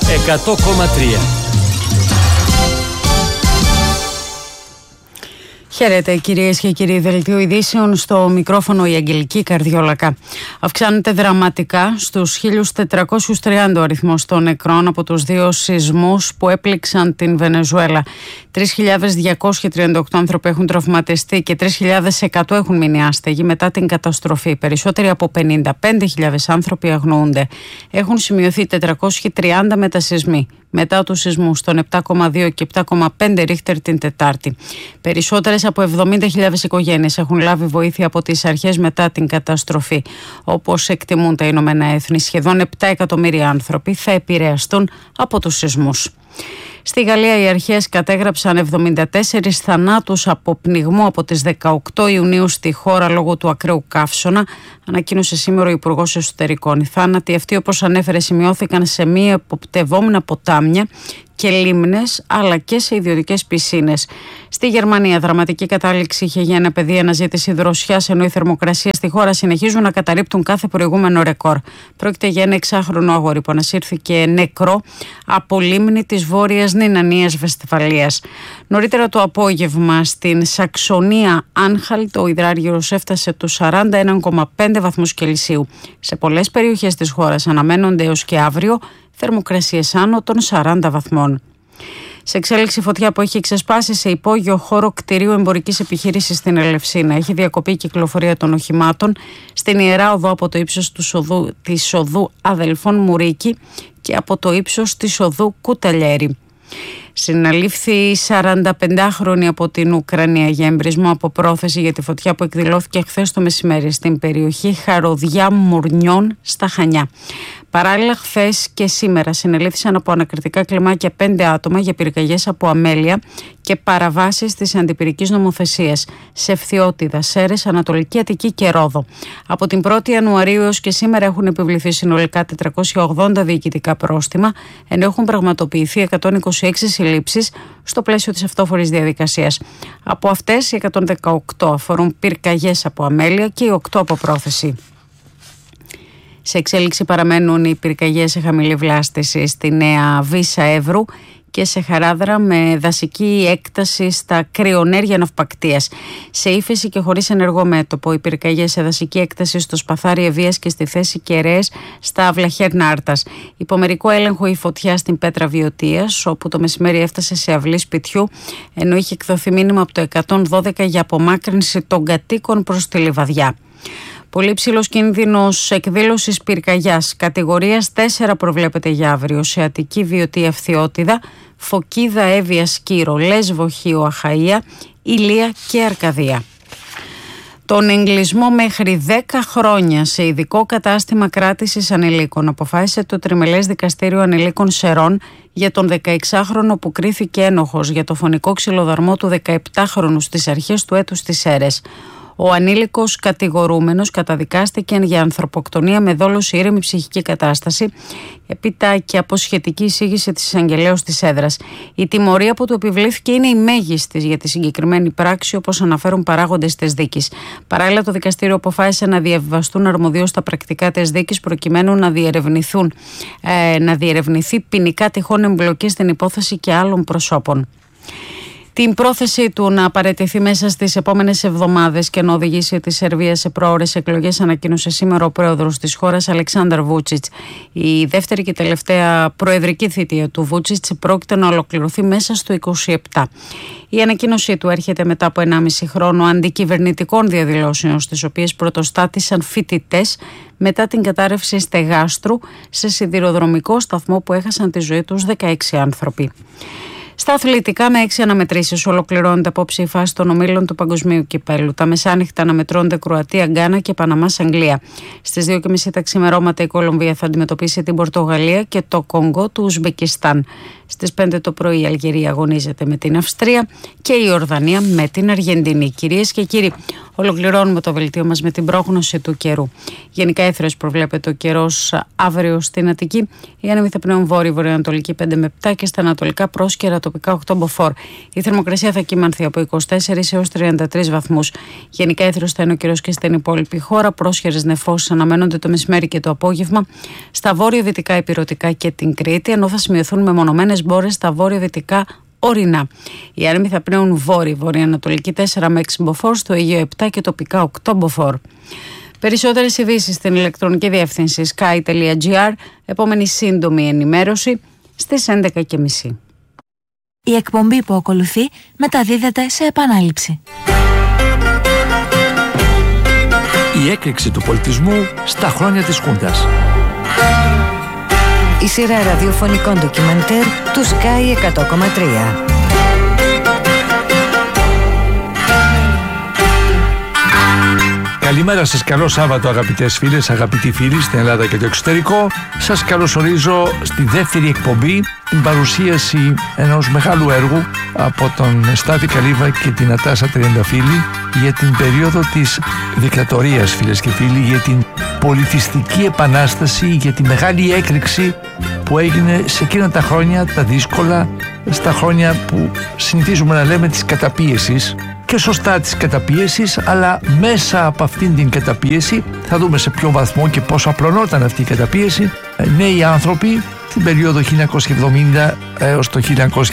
100,3. Χαίρετε κυρίες και κύριοι, δελτίο ειδήσεων, στο μικρόφωνο η Αγγελική Καρδιόλακα. Αυξάνεται δραματικά στους 1.430 ο αριθμός των νεκρών από τους δύο σεισμούς που έπληξαν την Βενεζουέλα. 3.238 άνθρωποι έχουν τραυματιστεί και 3.100 έχουν μείνει άστεγοι μετά την καταστροφή. Περισσότεροι από 55.000 άνθρωποι αγνοούνται. Έχουν σημειωθεί 430 μετασεισμοί μετά τους σεισμούς των 7,2 και 7,5 ρίχτερ την Τετάρτη. Περισσότερες από 70.000 οικογένειες έχουν λάβει βοήθεια από τις αρχές μετά την καταστροφή. Όπως εκτιμούν τα Ηνωμένα Έθνη, σχεδόν 7 εκατομμύρια άνθρωποι θα επηρεαστούν από τους σεισμούς. Στη Γαλλία οι αρχές κατέγραψαν 74 θανάτους από πνιγμό από τις 18 Ιουνίου στη χώρα λόγω του ακραίου καύσωνα, ανακοίνωσε σήμερα ο Υπουργός Εσωτερικών. Οι θάνατοι αυτοί, όπως ανέφερε, σημειώθηκαν σε μη εποπτευόμενα ποτάμια και λίμνες, αλλά και σε ιδιωτικές πισίνες. Στη Γερμανία, δραματική κατάληξη είχε για ένα παιδί αναζήτηση δροσιάς, ενώ οι θερμοκρασίες στη χώρα συνεχίζουν να καταρρίπτουν κάθε προηγούμενο ρεκόρ. Πρόκειται για ένα 6χρονο αγόρι που ανασύρθηκε νεκρό από λίμνη της Βόρειας Νινανίας Βεσφαλίας. Νωρίτερα το απόγευμα στην Σαξονία Άνχαλτ ο υδράργυρος έφτασε τους 41,5 βαθμούς Κελσίου. Σε πολλές περιοχές της χώρας αναμένονται έως και αύριο θερμοκρασίες άνω των 40 βαθμών. Σε εξέλιξη φωτιά που έχει ξεσπάσει σε υπόγειο χώρο κτηρίου εμπορικής επιχείρησης στην Ελευσίνα. Έχει διακοπεί η κυκλοφορία των οχημάτων στην Ιερά Οδό από το ύψος της οδού Αδελφών Μουρίκη και από το ύψος της οδού Κουταλιέρη. Συναλήφθη 45χρονη από την Ουκρανία για εμπρισμό από πρόθεση για τη φωτιά που εκδηλώθηκε χθες το μεσημέρι στην περιοχή Χαροδιά Μουρνιών στα Χανιά. Παράλληλα, χθες και σήμερα συνελήφθησαν από ανακριτικά κλιμάκια 5 άτομα για πυρκαγιές από αμέλεια και παραβάσεις της αντιπυρικής νομοθεσίας σε Φθιώτιδα, Σέρρες, Ανατολική Αττική και Ρόδο. Από την 1η Ιανουαρίου έως και σήμερα έχουν επιβληθεί συνολικά 480 διοικητικά πρόστιμα, ενώ έχουν πραγματοποιηθεί 126 συλλήψεις στο πλαίσιο της αυτόφορης διαδικασίας. Από αυτές, οι 118 αφορούν πυρκαγιές από αμέλεια και οι 8 από πρόθεση. Σε εξέλιξη παραμένουν οι πυρκαγιές σε χαμηλή βλάστηση στη Νέα Βύσα Εύρου και σε Χαράδρα με δασική έκταση στα κρυονέρια ναυπακτίας. Σε ύφεση και χωρίς ενεργό μέτωπο, οι πυρκαγιές σε δασική έκταση στο Σπαθάρι Ευβίας και στη θέση Κεραίες στα Βλαχέρ Νάρτας. Υπομερικό έλεγχο η φωτιά στην Πέτρα Βιωτίας, όπου το μεσημέρι έφτασε σε αυλή σπιτιού, ενώ είχε εκδοθεί μήνυμα από το 112 για απομάκρυνση των κατοίκων προς τη Λιβαδιά. Πολύ ψηλός κίνδυνος εκδήλωσης πυρκαγιάς. Κατηγορίας 4 προβλέπεται για αύριο σε Αττική, Βιωτία, Φθιώτιδα, Φωκίδα, Εύβοια, Σκύρο, Λέσβο, Χίο, Αχαΐα, Ηλία και Αρκαδία. Τον εγκλισμό μέχρι 10 χρόνια σε ειδικό κατάστημα κράτησης ανηλίκων αποφάσισε το Τριμελές Δικαστήριο Ανηλίκων Σερών για τον 16χρονο που κρίθηκε ένοχος για το φωνικό ξυλοδαρμό του 17χρονου στις αρχές του έτους στις Σέρρες. Ο ανήλικος κατηγορούμενος καταδικάστηκε για ανθρωποκτονία με δόλο σε ήρεμη ψυχική κατάσταση, έπειτα και από σχετική εισήγηση της εισαγγελέως της έδρας. Η τιμωρία που του επιβλήθηκε είναι η μέγιστη για τη συγκεκριμένη πράξη, όπως αναφέρουν παράγοντες της δίκης. Παράλληλα, το δικαστήριο αποφάσισε να διαβιβαστούν αρμοδίως τα πρακτικά της δίκης προκειμένου να διερευνηθεί ποινικά τυχόν εμπλοκή στην υπόθεση και άλλων προσώπων. Την πρόθεσή του να παραιτηθεί μέσα στις επόμενες εβδομάδες και να οδηγήσει τη Σερβία σε πρόωρες εκλογές ανακοίνωσε σήμερα ο πρόεδρος της χώρας Αλεξάνδρ Βούτσιτς. Η δεύτερη και τελευταία προεδρική θητεία του Βούτσιτς πρόκειται να ολοκληρωθεί μέσα στο 2027. Η ανακοίνωσή του έρχεται μετά από 1,5 χρόνο αντικυβερνητικών διαδηλώσεων, στις οποίες πρωτοστάτησαν φοιτητές μετά την κατάρρευση στεγάστρου σε σιδηροδρομικό σταθμό που έχασαν τη ζωή τους 16 άνθρωποι. Στα αθλητικά, με 6 αναμετρήσεις ολοκληρώνεται απόψε η φάση των ομίλων του Παγκοσμίου Κυπέλλου. Τα μεσάνυχτα αναμετρώνται Κροατία, Γκάνα και Παναμάς, Αγγλία. Στις 2:30 τα ξημερώματα η Κολομβία θα αντιμετωπίσει την Πορτογαλία και το Κονγκό του Ουσμπεκιστάν. Στις 5 το πρωί η Αλγερία αγωνίζεται με την Αυστρία και η Ιορδανία με την Αργεντινή. Κυρίες και κύριοι, ολοκληρώνουμε το δελτίο μας με την πρόγνωση του καιρού. Γενικά έθρος προβλέπεται ο καιρός αύριο στην Αττική. Οι άνεμοι θα πνέουν βόρειο-βορειοανατολική 5 με 7 και στα ανατολικά πρόσκαιρα τοπικά 8 μποφόρ. Η θερμοκρασία θα κυμανθεί από 24 έως 33 βαθμούς. Γενικά έθρος θα είναι ο καιρός και στην υπόλοιπη χώρα. Πρόσχερες νεφώσεις αναμένονται το μεσημέρι και το απόγευμα στα βόρειο-δυτικά ηπειρωτικά και την Κρήτη, ενώ θα σημειωθούν μεμονωμένες μπόρες στα βόρειο-δυτικά ορεινά. Οι άνεμοι θα πνέουν βόρειο-βορειοανατολική 4 με 6 μποφόρ, στο Αιγαίο 7 και τοπικά 8 μποφόρ. Περισσότερες ειδήσεις στην ηλεκτρονική διεύθυνση sky.gr. Επόμενη σύντομη ενημέρωση στις 11:30. Η εκπομπή που ακολουθεί μεταδίδεται σε επανάληψη. Η έκρηξη του πολιτισμού στα χρόνια της Χούντας. Η σειρά ραδιοφωνικών ντοκιμαντέρ του Sky 100,3. Καλημέρα σας, καλό Σάββατο αγαπητές φίλες, αγαπητοί φίλοι στην Ελλάδα και το εξωτερικό. Σας καλωσορίζω στη δεύτερη εκπομπή, την παρουσίαση ενός μεγάλου έργου από τον Στάθη Καλύβα και την Ατάσα Τριανταφύλλη για την περίοδο της δικτατορίας, φίλες και φίλοι, για την πολιτιστική επανάσταση, για τη μεγάλη έκρηξη που έγινε σε εκείνα τα χρόνια, τα δύσκολα, στα χρόνια που συνηθίζουμε να λέμε της καταπίεσης. Και σωστά της καταπίεσης, αλλά μέσα από αυτήν την καταπίεση θα δούμε σε ποιο βαθμό και πόσο απλωνόταν αυτή η καταπίεση. Νέοι άνθρωποι την περίοδο 1970 έως το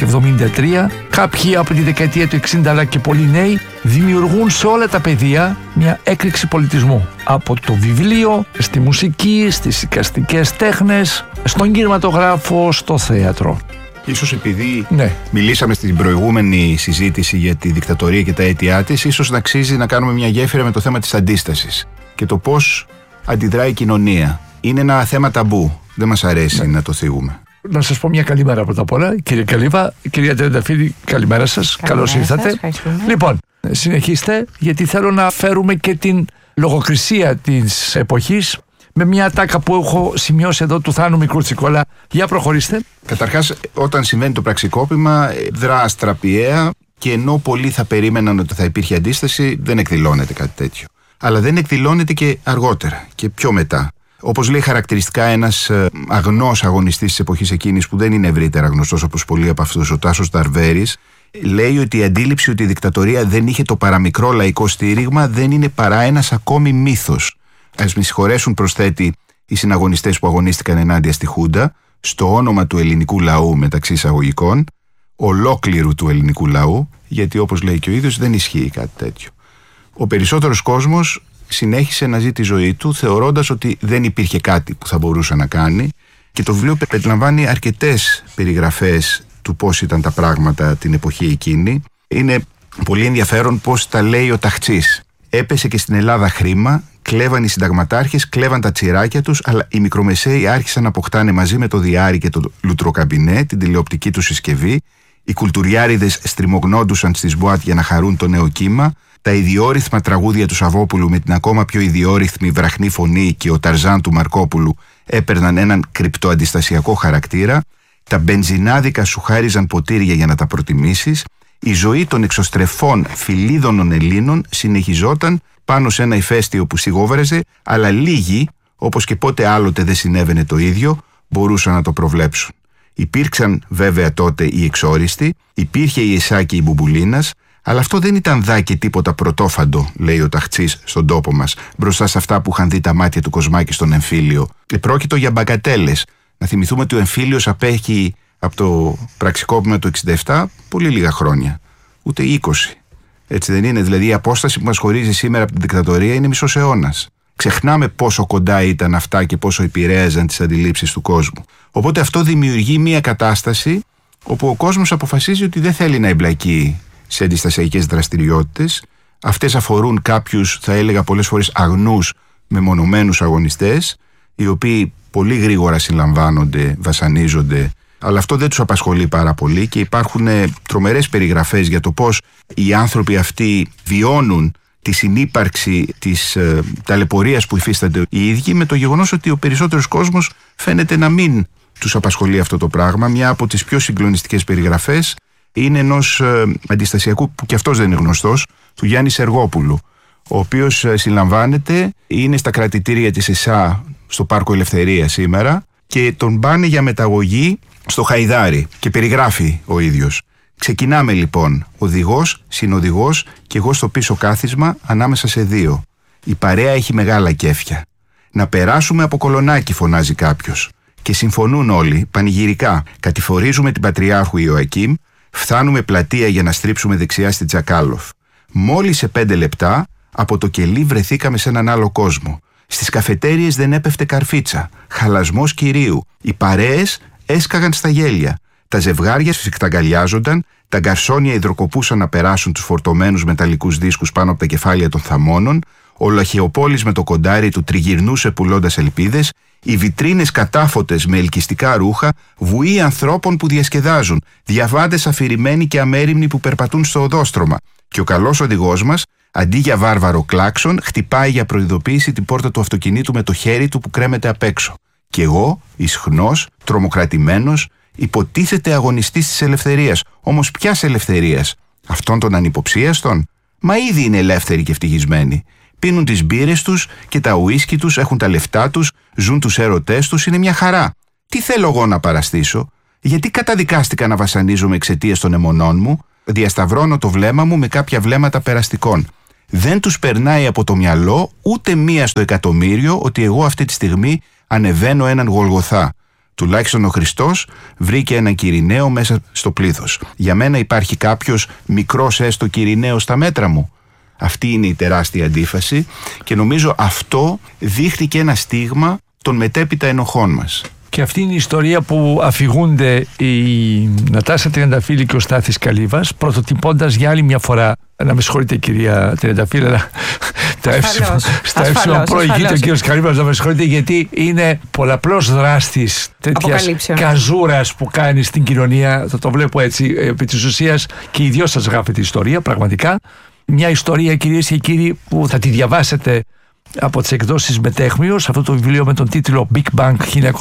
1973, κάποιοι από τη δεκαετία του 60 αλλά και πολλοί νέοι, δημιουργούν σε όλα τα πεδία μια έκρηξη πολιτισμού. Από το βιβλίο, στη μουσική, στις εικαστικές τέχνες, στον κινηματογράφο, στο θέατρο. Ίσως επειδή μιλήσαμε στην προηγούμενη συζήτηση για τη δικτατορία και τα αίτια της, ίσως να αξίζει να κάνουμε μια γέφυρα με το θέμα της αντίστασης και το πώς αντιδράει η κοινωνία. Είναι ένα θέμα ταμπού. Δεν μας αρέσει να το θίγουμε. Να σας πω μια καλημέρα πρώτα απ' όλα, κύριε Καλύβα. Κυρία Τριανταφύλλη, καλημέρα σας. Καλώς ήρθατε. Λοιπόν, συνεχίστε, γιατί θέλω να φέρουμε και την λογοκρισία της εποχής με μια ατάκα που έχω σημειώσει εδώ του Θάνου Μικρού Τσικόλα. Για προχωρήστε. Καταρχάς, όταν συμβαίνει το πραξικόπημα, δρά αστραπιαία και ενώ πολλοί θα περίμεναν ότι θα υπήρχε αντίσταση, δεν εκδηλώνεται κάτι τέτοιο. Αλλά δεν εκδηλώνεται και αργότερα και πιο μετά. Όπως λέει χαρακτηριστικά ένας αγνός αγωνιστής της εποχής εκείνης, που δεν είναι ευρύτερα γνωστός όπως πολλοί από αυτούς, ο Τάσος Δαρβέρης, λέει ότι η αντίληψη ότι η δικτατορία δεν είχε το παραμικρό λαϊκό στήριγμα δεν είναι παρά ένας ακόμη μύθος. Ας με συγχωρέσουν, προσθέτει, οι συναγωνιστές που αγωνίστηκαν ενάντια στη Χούντα, στο όνομα του ελληνικού λαού, μεταξύ εισαγωγικών, ολόκληρου του ελληνικού λαού, γιατί όπως λέει και ο ίδιος δεν ισχύει κάτι τέτοιο. Ο περισσότερος κόσμος συνέχισε να ζει τη ζωή του θεωρώντας ότι δεν υπήρχε κάτι που θα μπορούσε να κάνει, και το βιβλίο περιλαμβάνει αρκετές περιγραφές του πώς ήταν τα πράγματα την εποχή εκείνη. Είναι πολύ ενδιαφέρον πώς τα λέει ο Ταχτσής. Έπεσε και στην Ελλάδα χρήμα, κλέβαν οι συνταγματάρχες, κλέβαν τα τσιράκια τους, αλλά οι μικρομεσαίοι άρχισαν να αποκτάνε μαζί με το διάρρη και το λουτροκαμπινέ, την τηλεοπτική του συσκευή. Οι κουλτουριάριδες στριμωγνόντουσαν στις μπουάτ για να χαρούν το νέο κύμα. Τα ιδιόρυθμα τραγούδια του Σαββόπουλου με την ακόμα πιο ιδιόρυθμη βραχνή φωνή και ο Ταρζάν του Μαρκόπουλου έπαιρναν έναν κρυπτοαντιστασιακό χαρακτήρα. Τα μπενζινάδικα σου χάριζαν ποτήρια για να τα προτιμήσεις. Η ζωή των εξωστρεφών φιλίδωνων Ελλήνων συνεχιζόταν πάνω σε ένα ηφαίστειο που σιγόβρεζε, αλλά λίγοι, όπως και πότε άλλοτε δεν συνέβαινε το ίδιο, μπορούσαν να το προβλέψουν. Υπήρξαν βέβαια τότε οι εξόριστοι, υπήρχε η Εσάκη η Μπουμπουλίνας, αλλά αυτό δεν ήταν δά και τίποτα πρωτόφαντο, λέει ο Ταχτσής στον τόπο μας, μπροστά σε αυτά που είχαν δει τα μάτια του Κοσμάκη στον εμφύλιο. Πρόκειτο για μπαγκατέλες. Να θυμηθούμε ότι ο εμφύλιος απέχει από το πραξικόπημα του 67 πολύ λίγα χρόνια, ούτε 20. Έτσι δεν είναι? Δηλαδή η απόσταση που μας χωρίζει σήμερα από την δικτατορία είναι μισός αιώνας. Ξεχνάμε πόσο κοντά ήταν αυτά και πόσο επηρέαζαν τις αντιλήψεις του κόσμου. Οπότε αυτό δημιουργεί μια κατάσταση όπου ο κόσμος αποφασίζει ότι δεν θέλει να εμπλακεί σε αντιστασιακές δραστηριότητες. Αυτές αφορούν κάποιους, θα έλεγα πολλές φορές, αγνούς μεμονωμένους αγωνιστές, οι οποίοι πολύ γρήγορα συλλαμβάνονται, βασανίζονται, αλλά αυτό δεν τους απασχολεί πάρα πολύ, και υπάρχουν τρομερές περιγραφές για το πώς οι άνθρωποι αυτοί βιώνουν τη συνύπαρξη της ταλαιπωρίας που υφίστανται οι ίδιοι, με το γεγονός ότι ο περισσότερος κόσμος φαίνεται να μην τους απασχολεί αυτό το πράγμα. Μια από τις πιο συγκλονιστικές περιγραφές είναι ενός αντιστασιακού, που κι αυτός δεν είναι γνωστός, του Γιάννη Σεργόπουλου, ο οποίος συλλαμβάνεται, είναι στα κρατητήρια της ΕΣΑ στο Πάρκο Ελευθερίας σήμερα και τον πάνε για μεταγωγή στο Χαϊδάρι και περιγράφει ο ίδιος. Ξεκινάμε λοιπόν, οδηγός, συνοδηγός και εγώ στο πίσω κάθισμα ανάμεσα σε δύο. Η παρέα έχει μεγάλα κέφια. Να περάσουμε από Κολονάκι, φωνάζει κάποιος. Και συμφωνούν όλοι, πανηγυρικά. Κατηφορίζουμε την Πατριάρχου Ιωακίμ, φτάνουμε πλατεία για να στρίψουμε δεξιά στην Τζακάλοφ. Μόλις σε 5 λεπτά, από το κελί βρεθήκαμε σε έναν άλλο κόσμο. Στις καφετέριες δεν έπεφτε καρφίτσα. Χαλασμός κυρίου. Οι παρέες έσκαγαν στα γέλια. Τα ζευγάρια σφιχταγκαλιάζονταν, τα γκαρσόνια υδροκοπούσαν να περάσουν τους φορτωμένους μεταλλικούς δίσκους πάνω από τα κεφάλια των θαμώνων, ο Λαχαιοπόλης με το κοντάρι του τριγυρνούσε πουλώντας ελπίδες, οι βιτρίνες κατάφωτες με ελκυστικά ρούχα, βουοί ανθρώπων που διασκεδάζουν, διαβάτες αφηρημένοι και αμέριμνοι που περπατούν στο οδόστρωμα. Και ο καλός οδηγός μας, αντί για βάρβαρο κλάξον, χτυπάει για προειδοποίηση την πόρτα του αυτοκινήτου με το χέρι του που κρέμεται απ' έξω. Και εγώ, ισχνός, τρομοκρατημένος, υποτίθεται αγωνιστής της ελευθερίας. Όμως ποιας ελευθερίας? Αυτών των ανυποψίαστων? Μα ήδη είναι ελεύθεροι και ευτυχισμένοι. Πίνουν τις μπύρες τους και τα ουίσκι τους, έχουν τα λεφτά τους, ζουν τους έρωτές τους, είναι μια χαρά. Τι θέλω εγώ να παραστήσω? Γιατί καταδικάστηκα να βασανίζομαι εξαιτίας των αιμονών μου? Διασταυρώνω το βλέμμα μου με κάποια βλέμματα περαστικών. Δεν τους περνάει από το μυαλό ούτε μία στο εκατομμύριο ότι εγώ αυτή τη στιγμή ανεβαίνω έναν Γολγοθά. Τουλάχιστον ο Χριστός βρήκε έναν Κυριναίο μέσα στο πλήθος. Για μένα υπάρχει κάποιος μικρός έστω Κυριναίος στα μέτρα μου. Αυτή είναι η τεράστια αντίφαση και νομίζω αυτό δείχνει ένα στίγμα των μετέπειτα ενοχών μας. Και αυτή είναι η ιστορία που αφηγούνται η Νατάσα Τριανταφύλλη και ο Στάθης Καλύβας, πρωτοτυπώντας για άλλη μια φορά. Να με συγχωρείτε κυρία Τριανταφύλλη, αλλά στα εύσημα προηγείται ο κύριος Καλύβας, να με συγχωρείτε, γιατί είναι πολλαπλός δράστης τέτοιας καζούρας που κάνει στην κοινωνία. Θα το βλέπω έτσι επί της ουσίας, και οι δυο σας γράφετε ιστορία πραγματικά. Μια ιστορία, κυρίες και κύριοι, που θα τη διαβάσετε από τις εκδόσεις Μετέχμιος, αυτό το βιβλίο με τον τίτλο Big Bang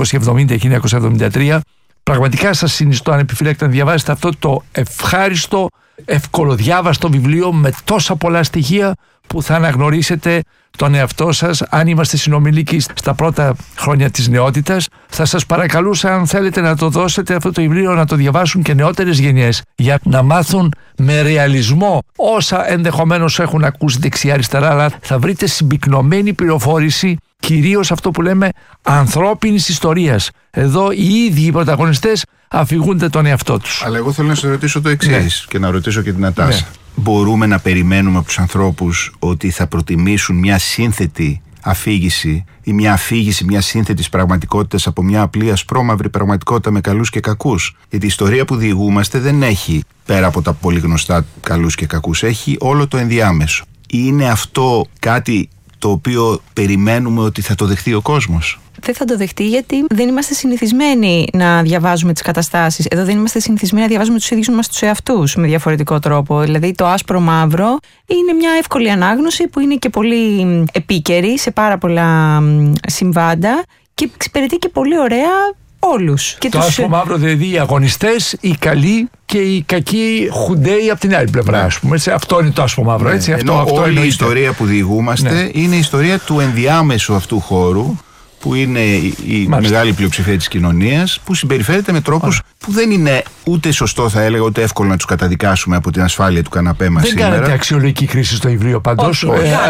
1970-1973. Πραγματικά σας συνιστώ ανεπιφύλακτα να διαβάσετε αυτό το ευχάριστο, ευκολοδιάβαστο βιβλίο με τόσα πολλά στοιχεία που θα αναγνωρίσετε τον εαυτό σας. Αν είμαστε συνομιλίκοι στα πρώτα χρόνια της νεότητας, θα σας παρακαλούσα, αν θέλετε, να το δώσετε αυτό το βιβλίο να το διαβάσουν και νεότερες γενιές, για να μάθουν με ρεαλισμό όσα ενδεχομένως έχουν ακούσει δεξιά-αριστερά, αλλά θα βρείτε συμπυκνωμένη πληροφόρηση, κυρίως αυτό που λέμε ανθρώπινης ιστορίας. Εδώ οι ίδιοι οι πρωταγωνιστές αφηγούνται τον εαυτό τους. Αλλά εγώ θέλω να σας ρωτήσω το εξής, και να ρωτήσω και την Νατάσα. Ναι. Μπορούμε να περιμένουμε από τους ανθρώπους ότι θα προτιμήσουν μια σύνθετη αφήγηση ή μια αφήγηση μια σύνθετης πραγματικότητας από μια απλή ασπρόμαυρη πραγματικότητα με καλούς και κακούς? Γιατί η ιστορία που διηγούμαστε δεν έχει, πέρα από τα πολύ γνωστά καλούς και κακούς, έχει όλο το ενδιάμεσο. Είναι αυτό κάτι το οποίο περιμένουμε ότι θα το δεχτεί ο κόσμος? Δεν θα το δεχτεί, γιατί δεν είμαστε συνηθισμένοι να διαβάζουμε τις καταστάσεις. Εδώ δεν είμαστε συνηθισμένοι να διαβάζουμε τους ίδιους μας τους εαυτούς με διαφορετικό τρόπο. Δηλαδή το άσπρο-μαύρο είναι μια εύκολη ανάγνωση που είναι και πολύ επίκαιρη σε πάρα πολλά συμβάντα και εξυπηρετεί και πολύ ωραία όλους. Και το άσπρο-μαύρο, δηλαδή οι αγωνιστές, οι καλοί και οι κακοί χουντέοι από την άλλη πλευρά, ας πούμε. Αυτό είναι το άσπρο-μαύρο, έτσι. Αυτό όλη η ιστορία που διηγούμαστε είναι η ιστορία του ενδιάμεσου αυτού χώρου, που είναι η μεγάλη πλειοψηφία της κοινωνίας, που συμπεριφέρεται με τρόπους που δεν είναι ούτε σωστό, θα έλεγα, ούτε εύκολο να τους καταδικάσουμε από την ασφάλεια του καναπέ μας σήμερα. Δεν κάνετε αξιολογική κρίση στο βιβλίο πάντως.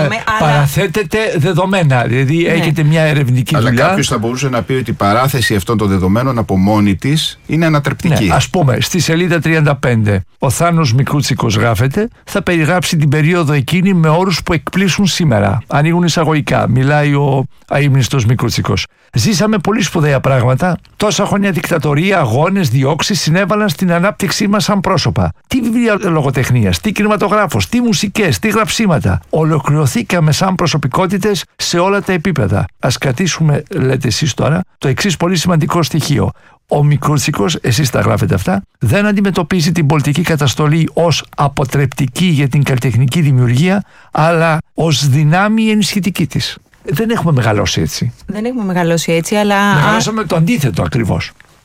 Παραθέτετε δεδομένα. Δηλαδή έχετε μια ερευνητική δουλειά. Αλλά κάποιος θα μπορούσε να πει ότι η παράθεση αυτών των δεδομένων από μόνη της είναι ανατρεπτική. Ας πούμε, στη σελίδα 35, ο Θάνος Μικρούτσικος γράφεται, θα περιγράψει την περίοδο εκείνη με όρους που εκπλήσουν σήμερα. Ανοίγουν εισαγωγικά. Μιλάει ο αείμνηστος Μικρούτσικος. Ζήσαμε πολύ σπουδαία πράγματα. Τόσα χρόνια δικτατορία, αγώνες, διώξεις συνέβαλαν στην ανάπτυξή μας σαν πρόσωπα. Τι βιβλία λογοτεχνίας, τι κινηματογράφος, τι μουσικές, τι γραψίματα. Ολοκληρωθήκαμε σαν προσωπικότητες σε όλα τα επίπεδα. Ας κρατήσουμε, λέτε εσείς τώρα, το εξής πολύ σημαντικό στοιχείο. Ο Μικρούτσικος, εσείς τα γράφετε αυτά, δεν αντιμετωπίζει την πολιτική καταστολή ως αποτρεπτική για την καλλιτεχνική δημιουργία, αλλά ως δυνάμει ενισχυτική της. Δεν έχουμε μεγαλώσει έτσι. Δεν έχουμε μεγαλώσει έτσι, αλλά. Μεγαλώσαμε το αντίθετο ακριβώς.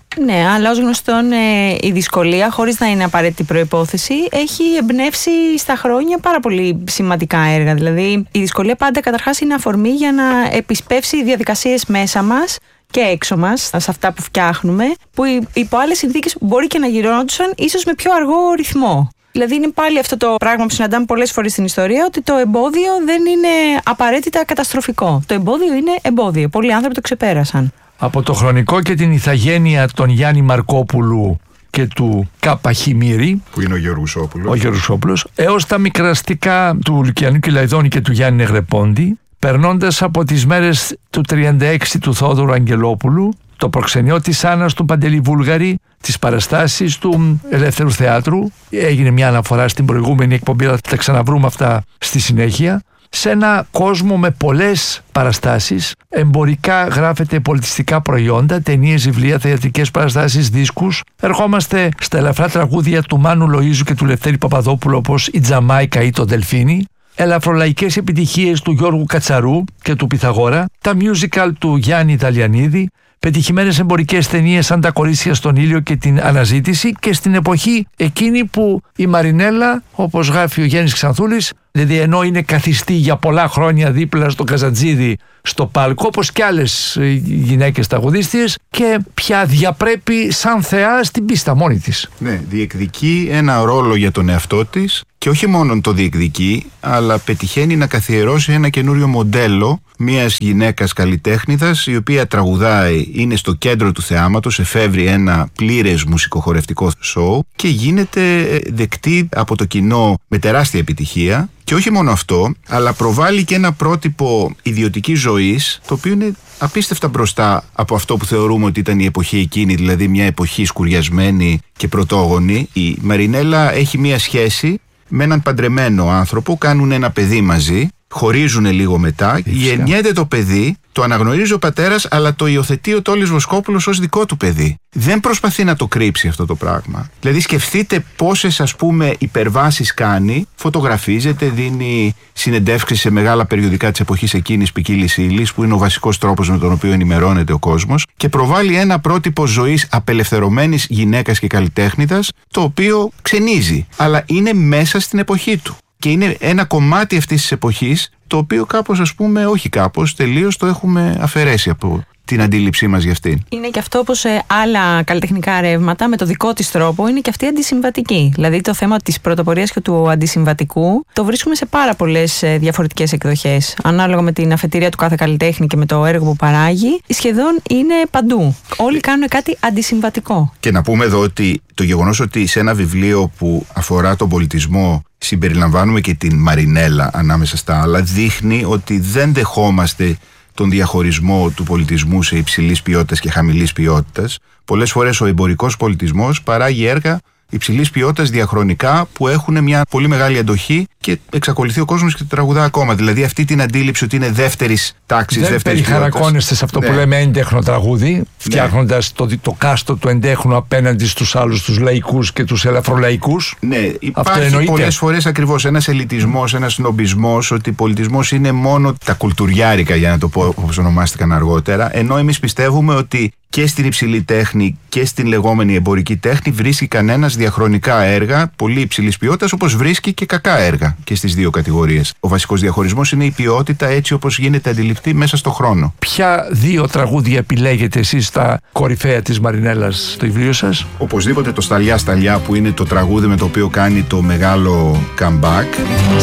Ναι, αλλά ως γνωστόν η δυσκολία, χωρίς να είναι απαραίτητη προϋπόθεση, έχει εμπνεύσει στα χρόνια πάρα πολύ σημαντικά έργα. Δηλαδή, η δυσκολία πάντα καταρχάς είναι αφορμή για να επισπεύσει διαδικασίες μέσα μας και έξω μας, σε αυτά που φτιάχνουμε, που υπό άλλες συνθήκες μπορεί και να γινόντουσαν ίσως με πιο αργό ρυθμό. Δηλαδή είναι πάλι αυτό το πράγμα που συναντάμε πολλές φορές στην ιστορία, ότι το εμπόδιο δεν είναι απαραίτητα καταστροφικό. Το εμπόδιο είναι εμπόδιο. Πολλοί άνθρωποι το ξεπέρασαν. Από το χρονικό και την ηθαγένεια των Γιάννη Μαρκόπουλου και του Κάπα Χιμήρη, που είναι ο Γερουσόπουλος, έως τα μικραστικά του Λουκιανού Κυλαϊδόνη και του Γιάννη Νεγρεπόντη, περνώντας από τις μέρες του 36 του Θόδωρου Αγγελόπουλου, το προξενιό της Άννας του Παντελή Βούλγαρη, τις παραστάσεις του Ελεύθερου Θεάτρου. Έγινε μια αναφορά στην προηγούμενη εκπομπή, αλλά θα τα ξαναβρούμε αυτά στη συνέχεια. Σε ένα κόσμο με πολλές παραστάσεις, εμπορικά γράφεται πολιτιστικά προϊόντα, ταινίες, βιβλία, θεατρικές παραστάσεις, δίσκους. Ερχόμαστε στα ελαφρά τραγούδια του Μάνου Λοΐζου και του Λευτέρη Παπαδόπουλου, όπως η Τζαμάικα ή το Δελφίνι. Ελαφρολαϊκές επιτυχίες του Γιώργου Κατσαρού και του Πυθαγόρα. Τα musical του Γιάννη Ιταλιανίδη. Πετυχημένες εμπορικές ταινίες σαν Τα κορίτσια στον ήλιο και Την Αναζήτηση, και στην εποχή εκείνη που η Μαρινέλα, όπως γράφει ο Γέννης Ξανθούλης, δηλαδή ενώ είναι καθιστή για πολλά χρόνια δίπλα στο Καζατζίδι στο πάλκο, όπως και άλλες γυναίκες τραγουδίστριες, και πια διαπρέπει σαν θεά στην πίστα μόνη της. Ναι, διεκδικεί ένα ρόλο για τον εαυτό της, και όχι μόνο το διεκδικεί, αλλά πετυχαίνει να καθιερώσει ένα καινούριο μοντέλο μιας γυναίκας καλλιτέχνηδας, η οποία τραγουδάει, είναι στο κέντρο του θεάματος, εφεύρει ένα πλήρες μουσικοχορευτικό σοου και γίνεται δεκτή από το κοινό με τεράστια επιτυχία. Και όχι μόνο αυτό, αλλά προβάλλει και ένα πρότυπο ιδιωτικής ζωής, το οποίο είναι απίστευτα μπροστά από αυτό που θεωρούμε ότι ήταν η εποχή εκείνη, δηλαδή μια εποχή σκουριασμένη και πρωτόγονη. Η Μαρινέλα έχει μια σχέση με έναν παντρεμένο άνθρωπο, κάνουν ένα παιδί μαζί, χωρίζουν λίγο μετά, γεννιέται το παιδί, το αναγνωρίζει ο πατέρας, αλλά το υιοθετεί ο Τόλης Βοσκόπουλος ως δικό του παιδί. Δεν προσπαθεί να το κρύψει αυτό το πράγμα. Δηλαδή σκεφτείτε πόσες, ας πούμε, υπερβάσεις κάνει, φωτογραφίζεται, δίνει συνεντεύξεις σε μεγάλα περιοδικά της εποχής εκείνης ποικίλης ύλης, που είναι ο βασικός τρόπος με τον οποίο ενημερώνεται ο κόσμος, και προβάλλει ένα πρότυπο ζωής απελευθερωμένης γυναίκας και καλλιτέχνηδας, το οποίο ξενίζει, αλλά είναι μέσα στην εποχή του. Και είναι ένα κομμάτι αυτής της εποχής, το οποίο κάπως, ας πούμε, όχι κάπως, τελείως το έχουμε αφαιρέσει από την αντίληψή μας για αυτήν. Είναι και αυτό, όπως άλλα καλλιτεχνικά ρεύματα, με το δικό της τρόπο, είναι και αυτή αντισυμβατική. Δηλαδή το θέμα της πρωτοπορίας και του αντισυμβατικού το βρίσκουμε σε πάρα πολλές διαφορετικές εκδοχές. Ανάλογα με την αφετηρία του κάθε καλλιτέχνη και με το έργο που παράγει, σχεδόν είναι παντού. Όλοι κάνουν κάτι αντισυμβατικό. Και να πούμε εδώ ότι το γεγονός ότι σε ένα βιβλίο που αφορά τον πολιτισμό συμπεριλαμβάνουμε και την Μαρινέλα ανάμεσα στα άλλα, δείχνει ότι δεν δεχόμαστε τον διαχωρισμό του πολιτισμού σε υψηλής ποιότητας και χαμηλής ποιότητας. Πολλές φορές ο εμπορικός πολιτισμός παράγει έργα υψηλής ποιότητας διαχρονικά που έχουν μια πολύ μεγάλη αντοχή και εξακολουθεί ο κόσμος και το τραγουδά ακόμα. Δηλαδή αυτή την αντίληψη ότι είναι δεύτερης τάξης, δεύτερης ποιότητας. Δεν περιχαρακώνεστε σε αυτό που λέμε έντεχνο τραγούδι, φτιάχνοντας το κάστο του εντέχνου απέναντι στους άλλους, τους λαϊκούς και τους ελαφρολαϊκούς. Ναι, υπάρχει πολλές φορές ακριβώς ένας ελιτισμός, ένας σνομπισμός, ότι πολιτισμός είναι μόνο τα κουλτουριάρικα, για να το πω όπως ονομάστηκαν αργότερα, ενώ εμείς πιστεύουμε ότι και στην υψηλή τέχνη και στην λεγόμενη εμπορική τέχνη βρίσκει κανένας διαχρονικά έργα πολύ υψηλής ποιότητας, όπως βρίσκει και κακά έργα και στις δύο κατηγορίες. Ο βασικός διαχωρισμός είναι η ποιότητα έτσι όπως γίνεται αντιληπτή μέσα στο χρόνο. Ποια δύο τραγούδια επιλέγετε εσείς στα κορυφαία της Μαρινέλας στο βιβλίο σας? Οπωσδήποτε το Σταλιά Σταλιά, που είναι το τραγούδι με το οποίο κάνει το μεγάλο comeback.